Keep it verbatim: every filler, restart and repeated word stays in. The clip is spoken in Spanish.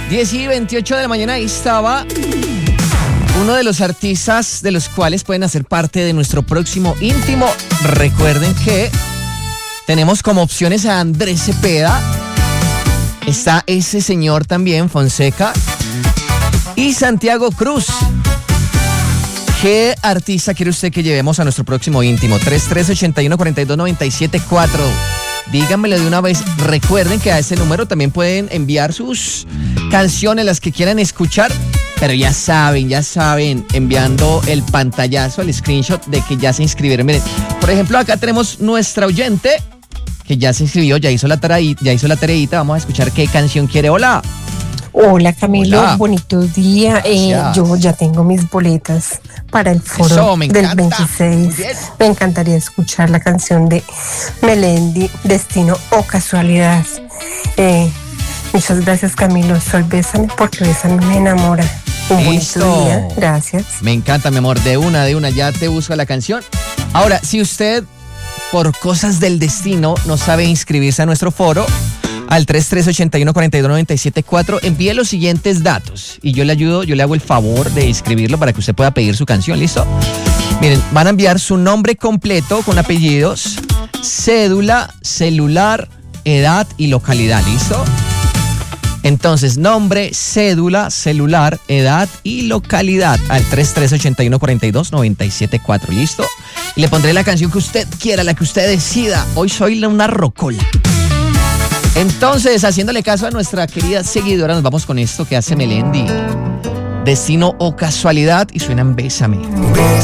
diez y veintiocho de la mañana, ahí estaba uno de los artistas de los cuales pueden hacer parte de nuestro próximo íntimo. Recuerden que tenemos como opciones a Andrés Cepeda, está ese señor también, Fonseca, y Santiago Cruz. ¿Qué artista quiere usted que llevemos a nuestro próximo íntimo? tres tres ocho uno, cuatro dos nueve siete cuatro. Díganmelo de una vez. Recuerden que a ese número también pueden enviar sus canciones, las que quieran escuchar. Pero ya saben, ya saben, enviando el pantallazo, el screenshot de que ya se inscribieron. Miren, por ejemplo, acá tenemos nuestra oyente que ya se inscribió, ya hizo la tareita, ya hizo la tareita. Vamos a escuchar qué canción quiere. Hola. Hola Camilo, Hola. Bonito día. Eh, yo ya tengo mis boletas para el foro Eso, me del encanta. veintiséis. Me encantaría escuchar la canción de Melendi, Destino o Casualidad. Eh, muchas gracias Camilo, soy Bésame porque Bésame me enamora. Un Listo. bonito día, gracias. Me encanta, mi amor, de una, de una, ya te busco la canción. Ahora, si usted, por cosas del destino, no sabe inscribirse a nuestro foro, al tres tres ocho uno, cuatro dos nueve siete cuatro, envíe los siguientes datos y yo le ayudo, yo le hago el favor de inscribirlo para que usted pueda pedir su canción, ¿listo? Miren, van a enviar su nombre completo con apellidos, cédula, celular, edad y localidad, ¿listo? Entonces, nombre, cédula, celular, edad y localidad al tres tres ocho uno, cuatro dos nueve siete cuatro, ¿listo? Y le pondré la canción que usted quiera, la que usted decida. Hoy soy una rocola. Entonces, haciéndole caso a nuestra querida seguidora, nos vamos con esto que hace Melendi. Destino o Casualidad, y suenan Bésame.